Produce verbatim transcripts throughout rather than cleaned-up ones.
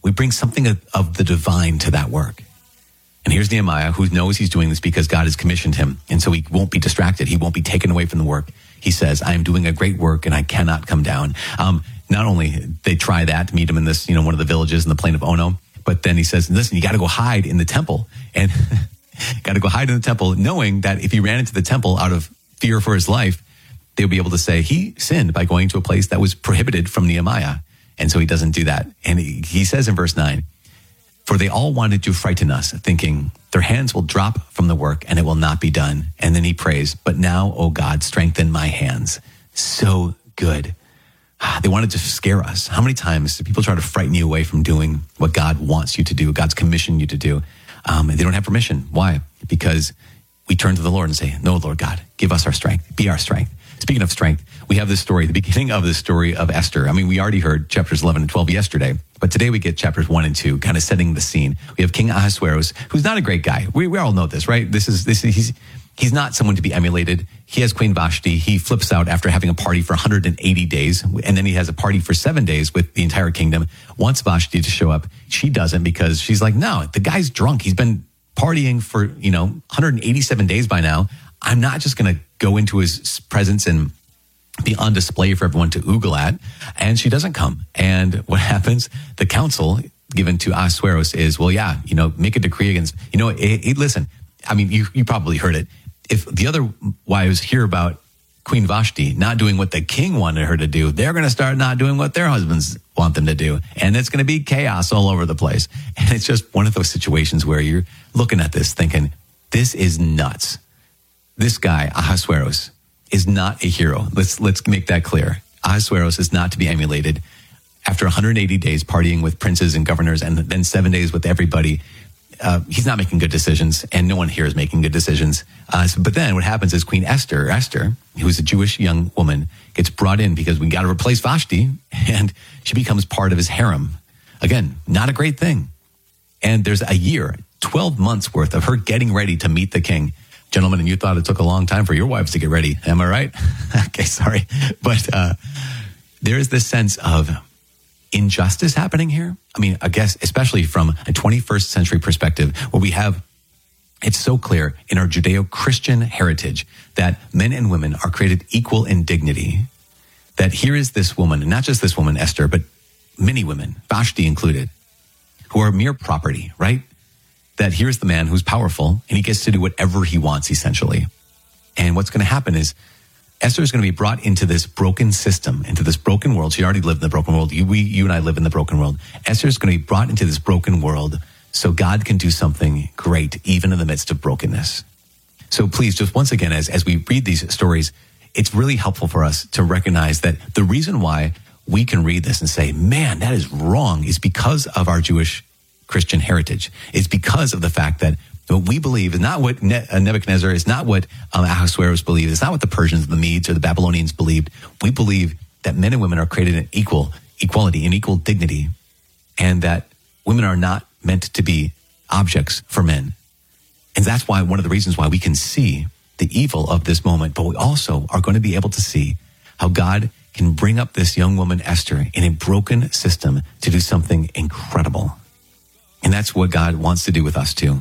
we bring something of, of the divine to that work. And here's Nehemiah, who knows he's doing this because God has commissioned him. And so he won't be distracted. He won't be taken away from the work. He says, I am doing a great work and I cannot come down. Um, not only they try that to meet him in this, you know, one of the villages in the plain of Ono, but then he says, listen, you got to go hide in the temple, and got to go hide in the temple, knowing that if he ran into the temple out of fear for his life, they would be able to say he sinned by going to a place that was prohibited from Nehemiah. And so he doesn't do that. And he, he says in verse nine, for they all wanted to frighten us, thinking their hands will drop from the work and it will not be done. And then he prays, but now, O God, strengthen my hands. So good. They wanted to scare us. How many times do people try to frighten you away from doing what God wants you to do, God's commissioned you to do? Um, and they don't have permission. Why? Because we turn to the Lord and say, no, Lord God, give us our strength, be our strength. Speaking of strength, we have this story, the beginning of the story of Esther. I mean, we already heard chapters eleven and twelve yesterday, but today we get chapters one and two, kind of setting the scene. We have King Ahasuerus, who's not a great guy. We, we all know this, right? This is, this is, he's, he's not someone to be emulated. He has Queen Vashti. He flips out after having a party for one hundred eighty days, and then he has a party for seven days with the entire kingdom. Wants Vashti to show up. She doesn't, because she's like, no, the guy's drunk. He's been partying for, you know, one hundred eighty-seven days by now. I'm not just going to go into his presence and be on display for everyone to oogle at. And she doesn't come. And what happens? The counsel given to Ahasuerus is, well, yeah, you know, make a decree against, you know, it, it, listen, I mean, you, you probably heard it. If the other wives hear about Queen Vashti not doing what the king wanted her to do, they're going to start not doing what their husbands want them to do. And it's going to be chaos all over the place. And it's just one of those situations where you're looking at this thinking, this is nuts. This guy, Ahasuerus, is not a hero. Let's let's make that clear. Ahasuerus is not to be emulated. After one hundred eighty days partying with princes and governors and then seven days with everybody, uh, he's not making good decisions, and no one here is making good decisions. Uh, so, but then what happens is Queen Esther, Esther, who's a Jewish young woman, gets brought in because we got to replace Vashti, and she becomes part of his harem. Again, not a great thing. And there's a year, twelve months worth of her getting ready to meet the king. Gentlemen, and you thought it took a long time for your wives to get ready. Am I right? Okay, sorry. But uh, there is this sense of injustice happening here. I mean, I guess, especially from a twenty-first century perspective, where we have, it's so clear in our Judeo-Christian heritage that men and women are created equal in dignity. That here is this woman, and not just this woman, Esther, but many women, Vashti included, who are mere property, right? That here's the man who's powerful and he gets to do whatever he wants, essentially. And what's going to happen is Esther is going to be brought into this broken system, into this broken world. She already lived in the broken world. You, we, you and I live in the broken world. Esther is going to be brought into this broken world so God can do something great, even in the midst of brokenness. So please, just once again, as, as we read these stories, it's really helpful for us to recognize that the reason why we can read this and say, man, that is wrong, is because of our Jewish Christian heritage. It's because of the fact that what we believe is not what ne- uh, Nebuchadnezzar, is not what um, Ahasuerus believed, it's not what the Persians, the Medes, or the Babylonians believed. We believe that men and women are created in equal equality and equal dignity, and that women are not meant to be objects for men. And that's why one of the reasons why we can see the evil of this moment, but we also are going to be able to see how God can bring up this young woman, Esther, in a broken system to do something incredible. And that's what God wants to do with us too.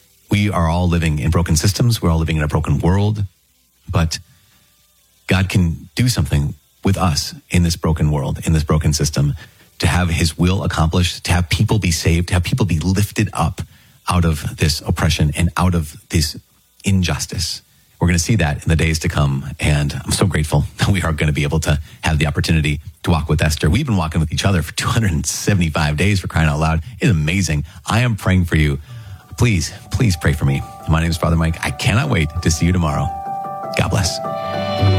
We are all living in broken systems. We're all living in a broken world. But God can do something with us in this broken world, in this broken system, to have his will accomplished, to have people be saved, to have people be lifted up out of this oppression and out of this injustice. We're going to see that in the days to come. And I'm so grateful that we are going to be able to have the opportunity to walk with Esther. We've been walking with each other for two hundred seventy-five days, for crying out loud. It's amazing. I am praying for you. Please, please pray for me. My name is Father Mike. I cannot wait to see you tomorrow. God bless.